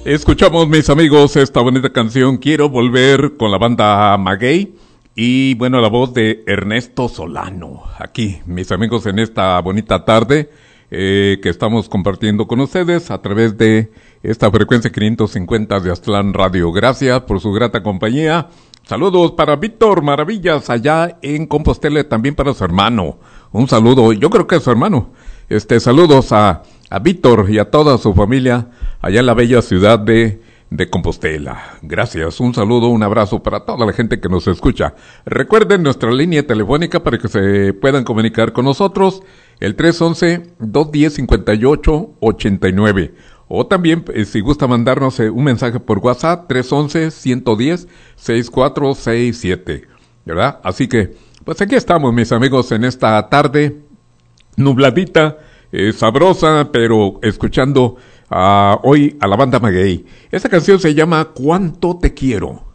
Escuchamos, mis amigos, esta bonita canción Quiero Volver con la banda Maguey y, bueno, la voz de Ernesto Solano. Aquí, mis amigos, en esta bonita tarde que estamos compartiendo con ustedes a través de esta frecuencia 550 de Aztlán Radio. Gracias por su grata compañía. Saludos para Víctor Maravillas allá en Compostela, también para su hermano. Un saludo, yo creo que es su hermano. Saludos a Víctor y a toda su familia allá en la bella ciudad de Compostela. Gracias, un saludo, un abrazo para toda la gente que nos escucha. Recuerden nuestra línea telefónica para que se puedan comunicar con nosotros, el 311-210-5889. O también, si gusta mandarnos un mensaje por WhatsApp, 311-110-6467, ¿verdad? Así que, pues aquí estamos, mis amigos, en esta tarde nubladita, sabrosa, pero escuchando hoy a la banda Maguey. Esta canción se llama ¿Cuánto te quiero?